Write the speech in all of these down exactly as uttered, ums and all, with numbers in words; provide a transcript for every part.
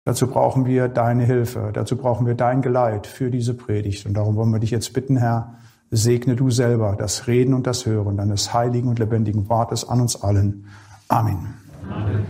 Dazu brauchen wir deine Hilfe, dazu brauchen wir dein Geleit für diese Predigt. Und darum wollen wir dich jetzt bitten, Herr, segne du selber das Reden und das Hören deines heiligen und lebendigen Wortes an uns allen. Amen. Amen.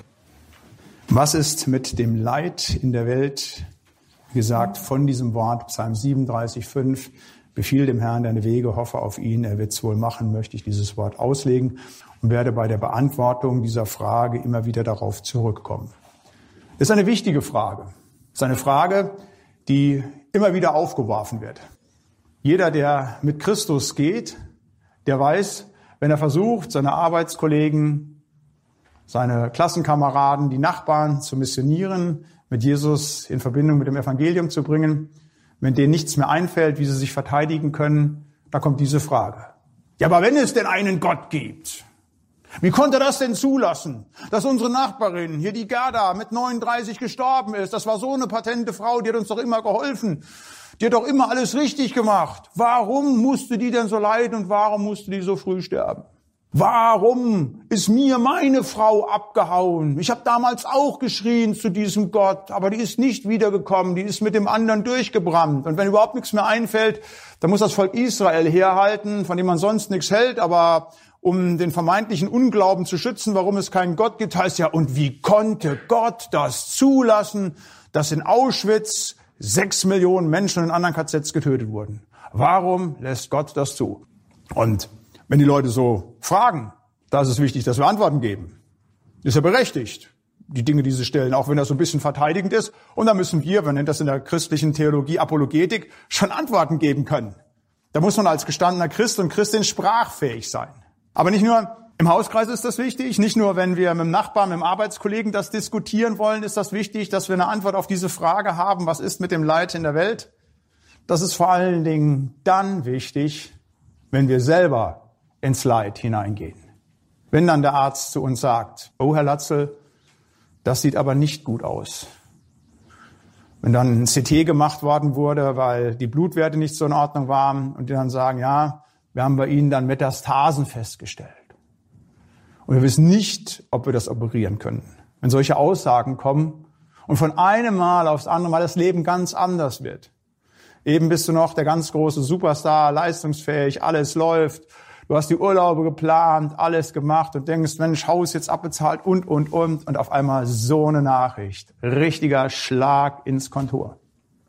Was ist mit dem Leid in der Welt? Wie gesagt, von diesem Wort, Psalm siebenunddreißig, fünf, befiehl dem Herrn deine Wege, hoffe auf ihn, er wird es wohl machen, möchte ich dieses Wort auslegen und werde bei der Beantwortung dieser Frage immer wieder darauf zurückkommen. Das ist eine wichtige Frage. Das ist eine Frage, die immer wieder aufgeworfen wird. Jeder, der mit Christus geht, der weiß, wenn er versucht, seine Arbeitskollegen, seine Klassenkameraden, die Nachbarn zu missionieren, mit Jesus in Verbindung mit dem Evangelium zu bringen, wenn denen nichts mehr einfällt, wie sie sich verteidigen können, da kommt diese Frage. Ja, aber wenn es denn einen Gott gibt, wie konnte das denn zulassen, dass unsere Nachbarin, hier die Gerda, mit neununddreißig gestorben ist? Das war so eine patente Frau, die hat uns doch immer geholfen. Die hat doch immer alles richtig gemacht. Warum musste die denn so leiden und warum musste die so früh sterben? Warum ist mir meine Frau abgehauen? Ich habe damals auch geschrien zu diesem Gott, aber die ist nicht wiedergekommen, die ist mit dem anderen durchgebrannt. Und wenn überhaupt nichts mehr einfällt, dann muss das Volk Israel herhalten, von dem man sonst nichts hält, aber um den vermeintlichen Unglauben zu schützen, warum es keinen Gott gibt, heißt ja, und wie konnte Gott das zulassen, dass in Auschwitz sechs Millionen Menschen in anderen K Zs getötet wurden? Warum lässt Gott das zu? Und wenn die Leute so fragen, da ist es wichtig, dass wir Antworten geben. Ist ja berechtigt, die Dinge, die sie stellen, auch wenn das so ein bisschen verteidigend ist. Und da müssen wir, man nennt das in der christlichen Theologie Apologetik, schon Antworten geben können. Da muss man als gestandener Christ und Christin sprachfähig sein. Aber nicht nur im Hauskreis ist das wichtig, nicht nur, wenn wir mit dem Nachbarn, mit dem Arbeitskollegen das diskutieren wollen, ist das wichtig, dass wir eine Antwort auf diese Frage haben, was ist mit dem Leid in der Welt? Das ist vor allen Dingen dann wichtig, wenn wir selber ins Leid hineingehen. Wenn dann der Arzt zu uns sagt, oh Herr Latzel, das sieht aber nicht gut aus. Wenn dann ein C T gemacht worden wurde, weil die Blutwerte nicht so in Ordnung waren und die dann sagen, ja, wir haben bei Ihnen dann Metastasen festgestellt. Und wir wissen nicht, ob wir das operieren können. Wenn solche Aussagen kommen und von einem Mal aufs andere Mal das Leben ganz anders wird. Eben bist du noch der ganz große Superstar, leistungsfähig, alles läuft. Du hast die Urlaube geplant, alles gemacht und denkst, Mensch, Haus jetzt abbezahlt und, und, und. Und auf einmal so eine Nachricht. Richtiger Schlag ins Kontor.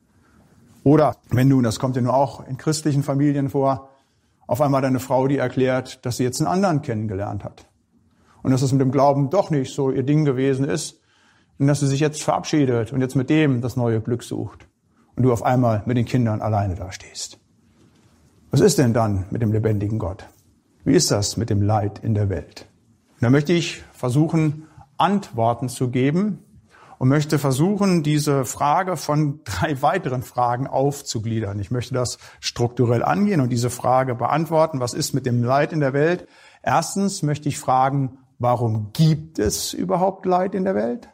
Oder wenn du, und das kommt ja nur auch in christlichen Familien vor, auf einmal deine Frau, die erklärt, dass sie jetzt einen anderen kennengelernt hat. Und dass es mit dem Glauben doch nicht so ihr Ding gewesen ist. Und dass sie sich jetzt verabschiedet und jetzt mit dem das neue Glück sucht. Und du auf einmal mit den Kindern alleine dastehst. Was ist denn dann mit dem lebendigen Gott? Wie ist das mit dem Leid in der Welt? Und da möchte ich versuchen, Antworten zu geben und möchte versuchen, diese Frage von drei weiteren Fragen aufzugliedern. Ich möchte das strukturell angehen und diese Frage beantworten. Was ist mit dem Leid in der Welt? Erstens möchte ich fragen, warum gibt es überhaupt Leid in der Welt?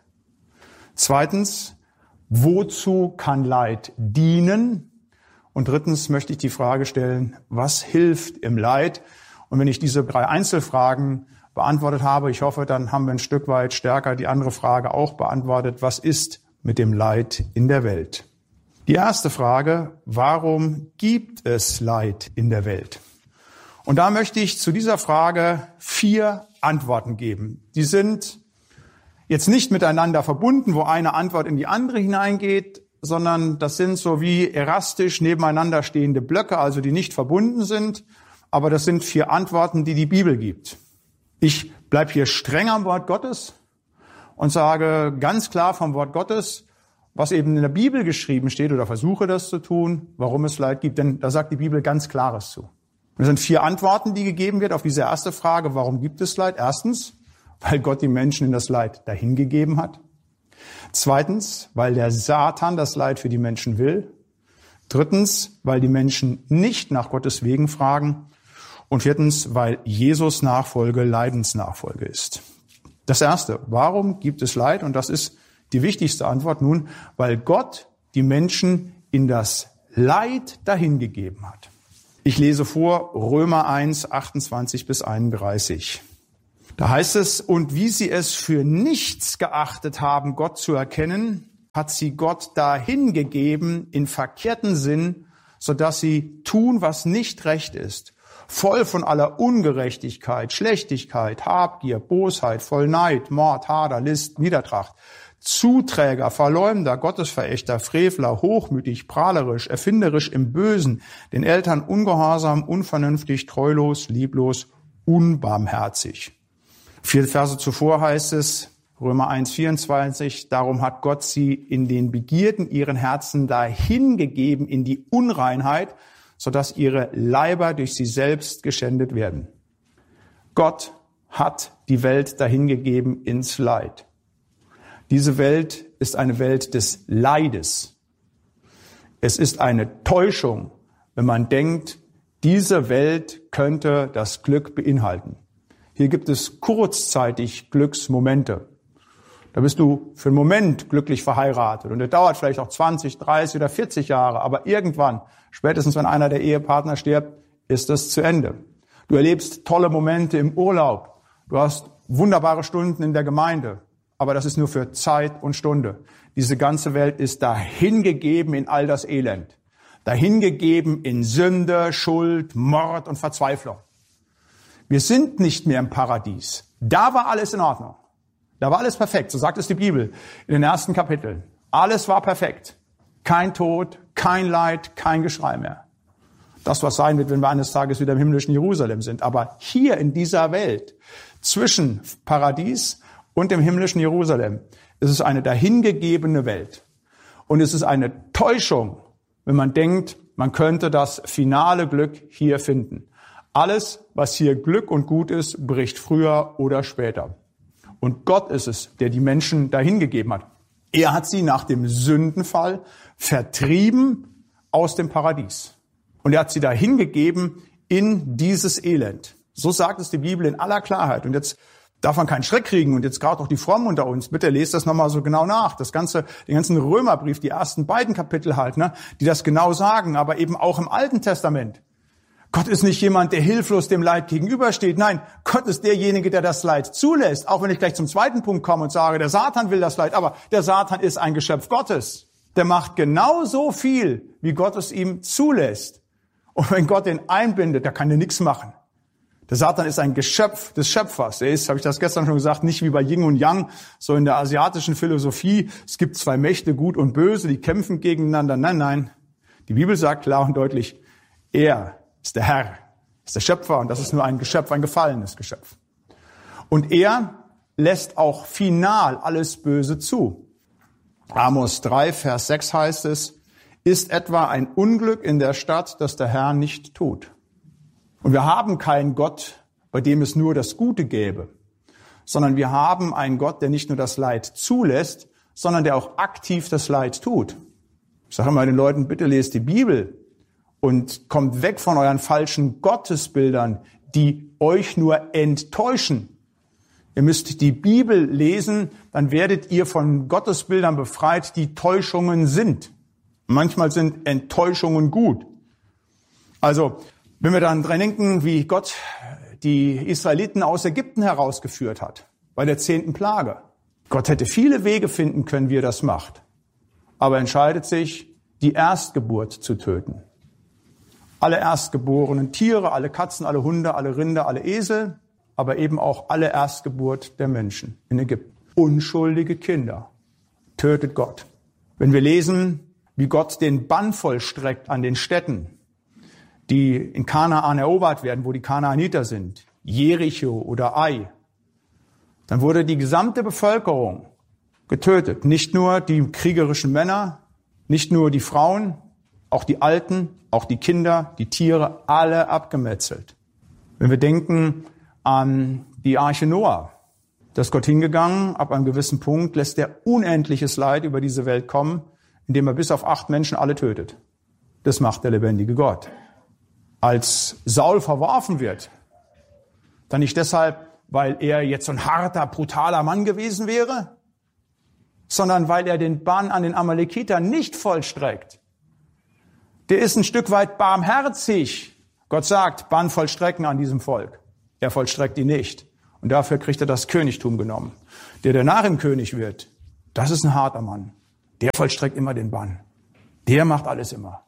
Zweitens, wozu kann Leid dienen? Und drittens möchte ich die Frage stellen, was hilft im Leid? Und wenn ich diese drei Einzelfragen beantwortet habe, ich hoffe, dann haben wir ein Stück weit stärker die andere Frage auch beantwortet. Was ist mit dem Leid in der Welt? Die erste Frage, warum gibt es Leid in der Welt? Und da möchte ich zu dieser Frage vier Antworten geben. Die sind jetzt nicht miteinander verbunden, wo eine Antwort in die andere hineingeht, sondern das sind so wie erastisch nebeneinander stehende Blöcke, also die nicht verbunden sind. Aber das sind vier Antworten, die die Bibel gibt. Ich bleibe hier streng am Wort Gottes und sage ganz klar vom Wort Gottes, was eben in der Bibel geschrieben steht, oder versuche das zu tun, warum es Leid gibt, denn da sagt die Bibel ganz Klares zu. Und das sind vier Antworten, die gegeben wird auf diese erste Frage, warum gibt es Leid? Erstens, weil Gott die Menschen in das Leid dahingegeben hat. Zweitens, weil der Satan das Leid für die Menschen will. Drittens, weil die Menschen nicht nach Gottes Wegen fragen. Und viertens, weil Jesus Nachfolge Leidensnachfolge ist. Das Erste, warum gibt es Leid? Und das ist die wichtigste Antwort nun, weil Gott die Menschen in das Leid dahingegeben hat. Ich lese vor Römer eins, achtundzwanzig bis einunddreißig. Da heißt es, und wie sie es für nichts geachtet haben, Gott zu erkennen hat sie Gott dahingegeben in verkehrten Sinn, sodass sie tun, was nicht recht ist. Voll von aller Ungerechtigkeit, Schlechtigkeit, Habgier, Bosheit, voll Neid, Mord, Hader, List, Niedertracht. Zuträger, Verleumder, Gottesverächter, Frevler, hochmütig, prahlerisch, erfinderisch im Bösen, den Eltern ungehorsam, unvernünftig, treulos, lieblos, unbarmherzig. Vier Verse zuvor heißt es, Römer eins, vierundzwanzig, darum hat Gott sie in den Begierden ihren Herzen dahingegeben in die Unreinheit, sodass ihre Leiber durch sie selbst geschändet werden. Gott hat die Welt dahingegeben ins Leid. Diese Welt ist eine Welt des Leides. Es ist eine Täuschung, wenn man denkt, diese Welt könnte das Glück beinhalten. Hier gibt es kurzzeitig Glücksmomente. Da bist du für einen Moment glücklich verheiratet und der dauert vielleicht auch zwanzig, dreißig oder vierzig Jahre, aber irgendwann, spätestens wenn einer der Ehepartner stirbt, ist das zu Ende. Du erlebst tolle Momente im Urlaub. Du hast wunderbare Stunden in der Gemeinde. Aber das ist nur für Zeit und Stunde. Diese ganze Welt ist dahingegeben in all das Elend. Dahingegeben in Sünde, Schuld, Mord und Verzweiflung. Wir sind nicht mehr im Paradies. Da war alles in Ordnung. Da war alles perfekt. So sagt es die Bibel in den ersten Kapiteln. Alles war perfekt. Kein Tod, kein Leid, kein Geschrei mehr. Das, was sein wird, wenn wir eines Tages wieder im himmlischen Jerusalem sind. Aber hier in dieser Welt, zwischen Paradies und dem himmlischen Jerusalem, ist es eine dahingegebene Welt. Und es ist eine Täuschung, wenn man denkt, man könnte das finale Glück hier finden. Alles, was hier Glück und gut ist, bricht früher oder später. Und Gott ist es, der die Menschen dahingegeben hat. Er hat sie nach dem Sündenfall vertrieben aus dem Paradies. Und er hat sie dahingegeben in dieses Elend. So sagt es die Bibel in aller Klarheit. Und jetzt darf man keinen Schreck kriegen. Und jetzt gerade auch die Frommen unter uns. Bitte lest das nochmal so genau nach. Das ganze, den ganzen Römerbrief, die ersten beiden Kapitel halt, ne, die das genau sagen. Aber eben auch im Alten Testament. Gott ist nicht jemand, der hilflos dem Leid gegenübersteht. Nein, Gott ist derjenige, der das Leid zulässt. Auch wenn ich gleich zum zweiten Punkt komme und sage, der Satan will das Leid. Aber der Satan ist ein Geschöpf Gottes. Der macht genauso viel, wie Gott es ihm zulässt. Und wenn Gott ihn einbindet, da kann er nichts machen. Der Satan ist ein Geschöpf des Schöpfers. Er ist, habe ich das gestern schon gesagt, nicht wie bei Yin und Yang, so in der asiatischen Philosophie. Es gibt zwei Mächte, Gut und Böse, die kämpfen gegeneinander. Nein, nein. Die Bibel sagt klar und deutlich, er ist der Herr, ist der Schöpfer und das ist nur ein Geschöpf, ein gefallenes Geschöpf. Und er lässt auch final alles Böse zu. Amos drei, Vers sechs heißt es, ist etwa ein Unglück in der Stadt, das der Herr nicht tut. Und wir haben keinen Gott, bei dem es nur das Gute gäbe, sondern wir haben einen Gott, der nicht nur das Leid zulässt, sondern der auch aktiv das Leid tut. Ich sage immer den Leuten, bitte lest die Bibel und kommt weg von euren falschen Gottesbildern, die euch nur enttäuschen. Ihr müsst die Bibel lesen, dann werdet ihr von Gottesbildern befreit, die Täuschungen sind. Manchmal sind Enttäuschungen gut. Also, wenn wir dann dran denken, wie Gott die Israeliten aus Ägypten herausgeführt hat, bei der zehnten Plage. Gott hätte viele Wege finden können, wie er das macht. Aber er entscheidet sich, die Erstgeburt zu töten. Alle erstgeborenen Tiere, alle Katzen, alle Hunde, alle Rinder, alle Esel, aber eben auch alle Erstgeburt der Menschen in Ägypten. Unschuldige Kinder tötet Gott. Wenn wir lesen, wie Gott den Bann vollstreckt an den Städten, die in Kanaan erobert werden, wo die Kanaaniter sind, Jericho oder Ai, dann wurde die gesamte Bevölkerung getötet. Nicht nur die kriegerischen Männer, nicht nur die Frauen, auch die Alten, auch die Kinder, die Tiere, alle abgemetzelt. Wenn wir denken an die Arche Noah, da ist Gott hingegangen, ab einem gewissen Punkt lässt er unendliches Leid über diese Welt kommen, indem er bis auf acht Menschen alle tötet. Das macht der lebendige Gott. Als Saul verworfen wird, dann nicht deshalb, weil er jetzt so ein harter, brutaler Mann gewesen wäre, sondern weil er den Bann an den Amalekitern nicht vollstreckt. Der ist ein Stück weit barmherzig. Gott sagt, Bann vollstrecken an diesem Volk. Er vollstreckt ihn nicht. Und dafür kriegt er das Königtum genommen. Der, der nach ihm König wird, das ist ein harter Mann. Der vollstreckt immer den Bann. Der macht alles immer.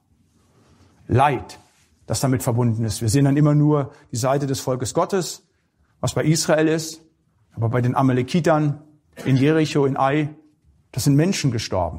Leid, das damit verbunden ist. Wir sehen dann immer nur die Seite des Volkes Gottes, was bei Israel ist, aber bei den Amalekitern in Jericho, in Ai, das sind Menschen gestorben.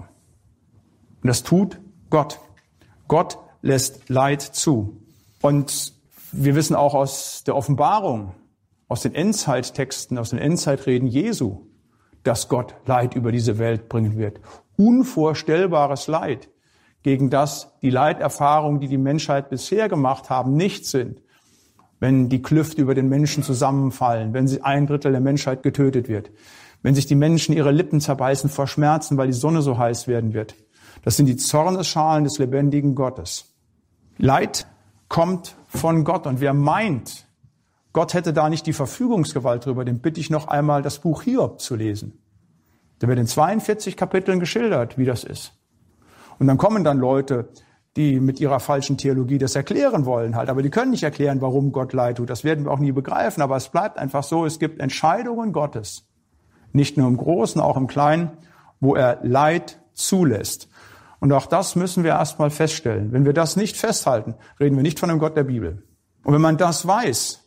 Und das tut Gott. Gott lässt Leid zu. Und wir wissen auch aus der Offenbarung, aus den Endzeittexten, aus den Endzeitreden Jesu, dass Gott Leid über diese Welt bringen wird. Unvorstellbares Leid, gegen das die Leiterfahrungen, die die Menschheit bisher gemacht haben, nicht sind. Wenn die Klüfte über den Menschen zusammenfallen, wenn sie ein Drittel der Menschheit getötet wird, wenn sich die Menschen ihre Lippen zerbeißen vor Schmerzen, weil die Sonne so heiß werden wird. Das sind die Zornesschalen des lebendigen Gottes. Leid kommt von Gott. Und wer meint, Gott hätte da nicht die Verfügungsgewalt drüber, den bitte ich noch einmal, das Buch Hiob zu lesen. Da wird in zweiundvierzig Kapiteln geschildert, wie das ist. Und dann kommen dann Leute, die mit ihrer falschen Theologie das erklären wollen halt. Aber die können nicht erklären, warum Gott Leid tut. Das werden wir auch nie begreifen. Aber es bleibt einfach so, es gibt Entscheidungen Gottes. Nicht nur im Großen, auch im Kleinen, wo er Leid zulässt. Und auch das müssen wir erstmal feststellen. Wenn wir das nicht festhalten, reden wir nicht von einem Gott der Bibel. Und wenn man das weiß,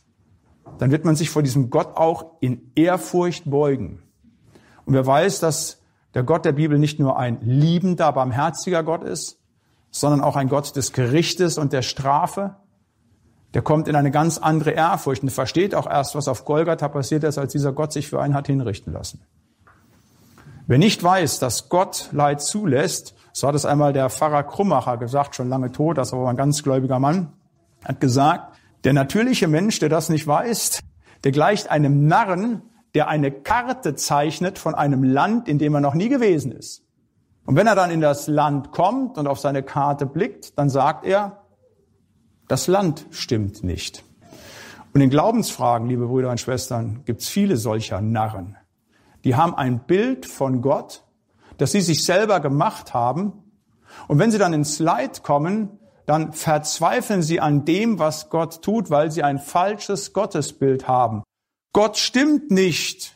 dann wird man sich vor diesem Gott auch in Ehrfurcht beugen. Und wer weiß, dass der Gott der Bibel nicht nur ein liebender, barmherziger Gott ist, sondern auch ein Gott des Gerichtes und der Strafe, der kommt in eine ganz andere Ehrfurcht und versteht auch erst, was auf Golgatha passiert ist, als dieser Gott sich für einen hat hinrichten lassen. Wer nicht weiß, dass Gott Leid zulässt, so hat es einmal der Pfarrer Krummacher gesagt, schon lange tot, das ist aber ein ganz gläubiger Mann, hat gesagt, der natürliche Mensch, der das nicht weiß, der gleicht einem Narren, der eine Karte zeichnet von einem Land, in dem er noch nie gewesen ist. Und wenn er dann in das Land kommt und auf seine Karte blickt, dann sagt er, das Land stimmt nicht. Und in Glaubensfragen, liebe Brüder und Schwestern, gibt es viele solcher Narren. Die haben ein Bild von Gott, das sie sich selber gemacht haben. Und wenn sie dann ins Leid kommen, dann verzweifeln sie an dem, was Gott tut, weil sie ein falsches Gottesbild haben. Gott stimmt nicht,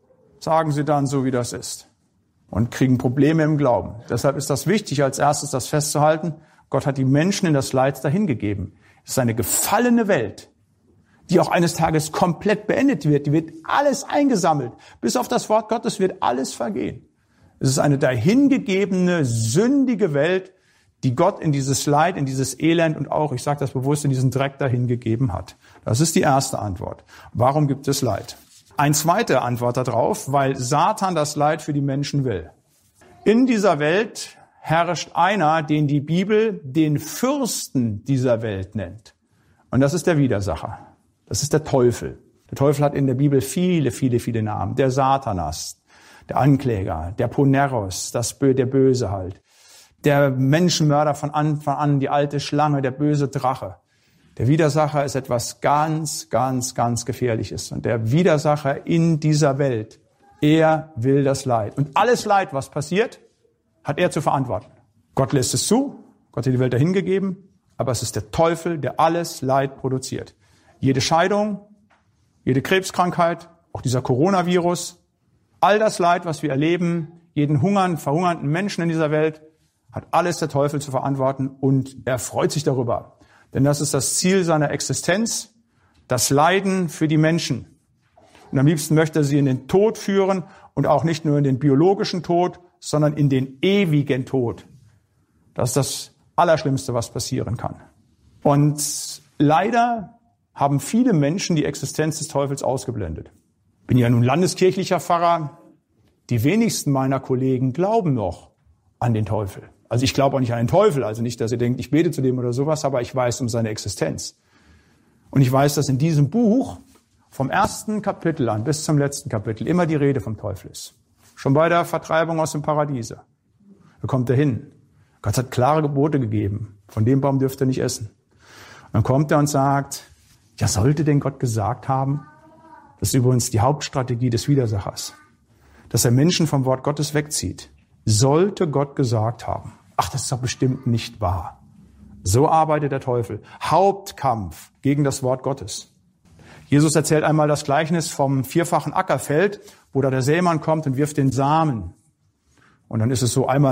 sagen sie dann, so wie das ist. Und kriegen Probleme im Glauben. Deshalb ist das wichtig, als erstes das festzuhalten. Gott hat die Menschen in das Leid dahingegeben. Es ist eine gefallene Welt, die auch eines Tages komplett beendet wird. Die wird alles eingesammelt. Bis auf das Wort Gottes wird alles vergehen. Es ist eine dahingegebene, sündige Welt, die Gott in dieses Leid, in dieses Elend und auch, ich sage das bewusst, in diesen Dreck dahingegeben hat. Das ist die erste Antwort. Warum gibt es Leid? Eine zweite Antwort darauf, weil Satan das Leid für die Menschen will. In dieser Welt herrscht einer, den die Bibel den Fürsten dieser Welt nennt. Und das ist der Widersacher. Das ist der Teufel. Der Teufel hat in der Bibel viele, viele, viele Namen. Der Satanas, der Ankläger, der Poneros, das Bö- der Böse halt. Der Menschenmörder von Anfang an, die alte Schlange, der böse Drache. Der Widersacher ist etwas ganz, ganz, ganz Gefährliches. Und der Widersacher in dieser Welt, er will das Leid. Und alles Leid, was passiert, hat er zu verantworten. Gott lässt es zu, Gott hat die Welt dahingegeben, aber es ist der Teufel, der alles Leid produziert. Jede Scheidung, jede Krebskrankheit, auch dieser Coronavirus, all das Leid, was wir erleben, jeden hungern, verhungernden Menschen in dieser Welt, hat alles der Teufel zu verantworten und er freut sich darüber. Denn das ist das Ziel seiner Existenz, das Leiden für die Menschen. Und am liebsten möchte er sie in den Tod führen und auch nicht nur in den biologischen Tod, sondern in den ewigen Tod. Das ist das Allerschlimmste, was passieren kann. Und leider haben viele Menschen die Existenz des Teufels ausgeblendet. Ich bin ja nun landeskirchlicher Pfarrer. Die wenigsten meiner Kollegen glauben noch an den Teufel. Also ich glaube auch nicht an den Teufel, also nicht, dass ihr denkt, ich bete zu dem oder sowas, aber ich weiß um seine Existenz. Und ich weiß, dass in diesem Buch vom ersten Kapitel an bis zum letzten Kapitel immer die Rede vom Teufel ist. Schon bei der Vertreibung aus dem Paradiese. Da kommt er hin. Gott hat klare Gebote gegeben. Von dem Baum dürft ihr nicht essen. Und dann kommt er und sagt, ja, sollte denn Gott gesagt haben? Das ist übrigens die Hauptstrategie des Widersachers. Dass er Menschen vom Wort Gottes wegzieht. Sollte Gott gesagt haben. Ach, das ist doch bestimmt nicht wahr. So arbeitet der Teufel. Hauptkampf gegen das Wort Gottes. Jesus erzählt einmal das Gleichnis vom vierfachen Ackerfeld, wo da der Sämann kommt und wirft den Samen. Und dann ist es so einmal